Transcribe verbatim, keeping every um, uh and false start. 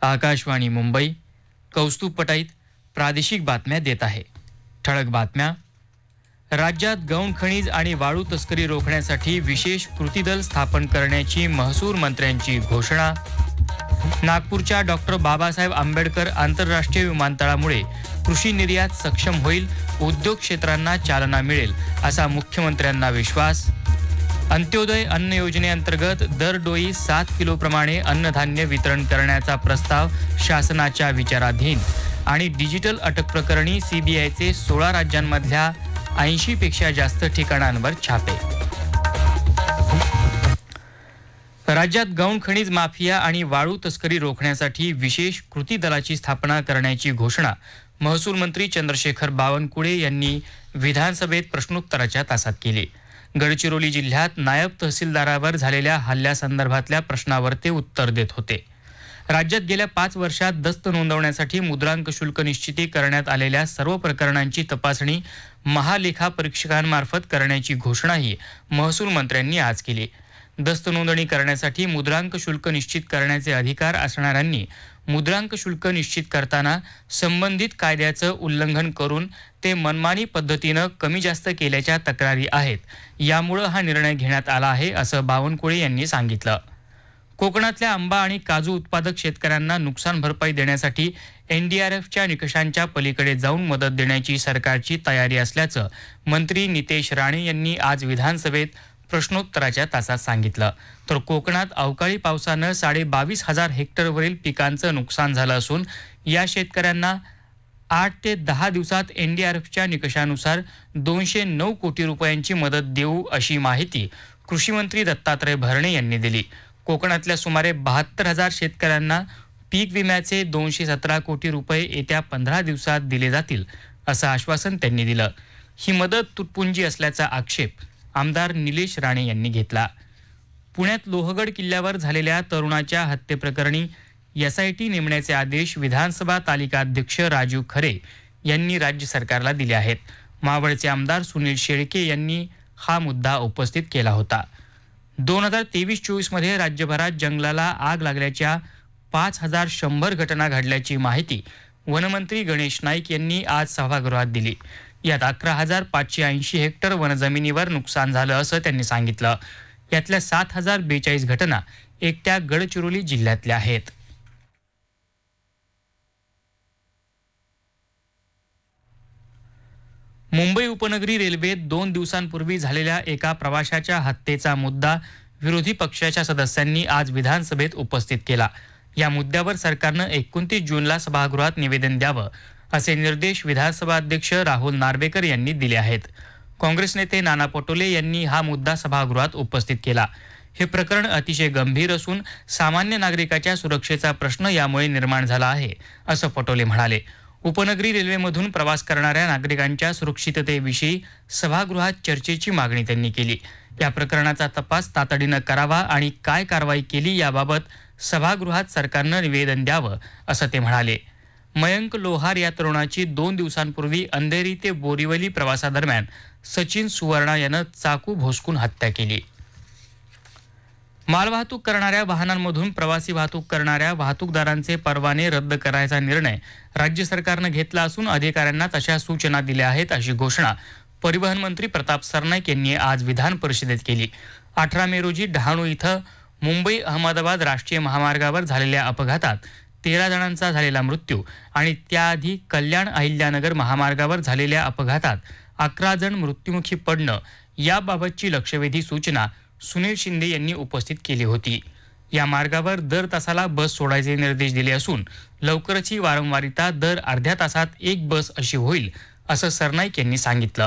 आकाशवाणी मुंबई कौस्तुभ पटाईत प्रादेशिक बातम्या देत आहे. ठळक बातम्या. राज्यात गौण खनिज आणि वाळू तस्करी रोखण्यासाठी विशेष कृती दल स्थापन करण्याची महसूल मंत्र्यांची घोषणा. नागपूरच्या डॉक्टर बाबासाहेब आंबेडकर आंतरराष्ट्रीय विमानतळामुळे कृषी निर्यात सक्षम होईल, उद्योग क्षेत्रांना चालना मिळेल असा मुख्यमंत्र्यांना विश्वास. अंत्योदय अन्न योजनेअंतर्गत दरडोई सात किलोप्रमाणे अन्नधान्य वितरण करण्याचा प्रस्ताव शासनाच्या विचाराधीन. आणि डिजिटल अटक प्रकरणी सीबीआयचे सोळा राज्यांमधल्या ऐंशी पेक्षा जास्त ठिकाणांवर छापे. राज्यात गौण खनिज माफिया आणि वाळू तस्करी रोखण्यासाठी विशेष कृती दलाची स्थापना करण्याची घोषणा महसूल मंत्री चंद्रशेखर बावनकुळे यांनी विधानसभेत प्रश्नोत्तराच्या तासात केली. गडचिरोली जिल्ह्यात नायब तहसीलदारावर झालेल्या हल्ल्यासंदर्भातल्या प्रश्नावर ते उत्तर देत होते. राज्यात गेल्या पाच वर्षात दस्त नोंदवण्यासाठी मुद्रांक शुल्क निश्चिती करण्यात आलेल्या सर्व प्रकरणांची तपासणी महालेखा परीक्षकांमार्फत करण्याची घोषणाही महसूल मंत्र्यांनी आज केली. दस्त नोंदणी करण्यासाठी मुद्रांक शुल्क निश्चित करण्याचे अधिकार असणाऱ्यांनी मुद्रांक शुल्क निश्चित करताना संबंधित कायद्याचं उल्लंघन करून ते मनमानी पद्धतीनं कमी जास्त केल्याच्या तक्रारी आहेत. यामुळे हा निर्णय घेण्यात आला आहे असं बावनकुळे यांनी सांगितलं. कोकणातल्या आंबा आणि काजू उत्पादक शेतकऱ्यांना नुकसान भरपाई देण्यासाठी एनडीआरएफच्या निकषांच्या पलीकडे जाऊन मदत देण्याची सरकारची तयारी असल्याचं मंत्री नितेश राणे यांनी आज विधानसभेत प्रश्नोत्तराच्या तासात सांगितलं. तर कोकणात अवकाळी पावसानं साडे बावीस हजार हेक्टरवरील पिकांचं नुकसान झालं असून या शेतकऱ्यांना आठ ते दहा दिवसात एनडीआरएफच्या निकषानुसार दोनशे नऊ कोटी रुपयांची मदत देऊ अशी माहिती कृषी मंत्री दत्तात्रय भरणे यांनी दिली. कोकणातल्या सुमारे बहात्तर हजार शेतकऱ्यांना पीक विम्याचे दोनशे सतरा कोटी रुपये येत्या पंधरा दिवसात दिले जातील असं आश्वासन त्यांनी दिलं. ही मदत तुटपुंजी असल्याचा आक्षेप आमदार निलेश राणे यांनी घेतला. पुण्यात लोहगड किल्ल्यावर झालेल्या तरुणाच्या हत्येप्रकरणी एसआयटी नेमण्याचे आदेश विधानसभा तालिकाध्यक्ष राजू खरे यांनी राज्य सरकारला दिले आहेत. मावळचे आमदार सुनील शेळके यांनी हा मुद्दा उपस्थित केला होता. दोन हजार तेवीस चोवीस मध्ये राज्यभरात जंगलाला आग लागल्याच्या पाच हजार शंभर घटना घडल्याची माहिती वनमंत्री गणेश नाईक यांनी आज सभागृहात दिली. यात अकरा हजार पाचशे ऐंशी हेक्टर वनजमिनीवर नुकसान झालं असं त्यांनी सांगितलं. यातल्या सात हजार बेचाळीस घटना एकट्या गडचिरोली जिल्ह्यातल्या आहेत. मुंबई उपनगरी रेल्वेत दोन दिवसांपूर्वी झालेल्या एका प्रवाशाच्या हत्येचा मुद्दा विरोधी पक्षाच्या सदस्यांनी आज विधानसभेत उपस्थित केला. या मुद्द्यावर सरकारनं एकोणतीस जूनला सभागृहात निवेदन द्यावं असे निर्देश विधानसभा अध्यक्ष राहुल नार्वेकर यांनी दिले आहेत. काँग्रेस नेते नाना पटोले यांनी हा मुद्दा सभागृहात उपस्थित केला. हे प्रकरण अतिशय गंभीर असून सामान्य नागरिकाच्या सुरक्षेचा प्रश्न यामुळे निर्माण झाला आहे असं पटोले म्हणाले. उपनगरी रेल्वेमधून प्रवास करणाऱ्या नागरिकांच्या सुरक्षिततेविषयी सभागृहात चर्चेची मागणी त्यांनी केली. या प्रकरणाचा तपास तातडीनं करावा आणि काय कारवाई केली याबाबत सभागृहात सरकारनं निवेदन द्यावं असं ते म्हणाले. मयंक लोहार या तरुणाची दोन दिवसांपूर्वी अंधेरी ते बोरिवली प्रवासादरम्यान सचिन सुवर्णा यानं चाकू भोसकून हत्या केली. मालवाहतूक करणाऱ्या वाहनांमधून प्रवासी वाहतूक करणाऱ्या वाहतूकदारांचे परवाने रद्द करायचा निर्णय राज्य सरकारनं घेतला असून अधिकाऱ्यांना तशा सूचना दिल्या आहेत अशी घोषणा परिवहन मंत्री प्रताप सरनाईक यांनी आज विधान परिषदेत केली. अठरा मे रोजी डहाणू इथं मुंबई अहमदाबाद राष्ट्रीय महामार्गावर झालेल्या अपघातात तेरा जणांचा झालेला मृत्यू आणि त्याआधी कल्याण अहिल्यानगर महामार्गावर झालेल्या अपघातात अकरा जण मृत्युमुखी पडणं याबाबतची लक्षवेधी सूचना सुनील शिंदे यांनी उपस्थित केली होती. या मार्गावर दर तासाला बस सोडायचे निर्देश दिले असून लवकरच ही वारंवारिता दर अर्ध्या तासात एक बस अशी होईल असं सरनाईक यांनी सांगितलं.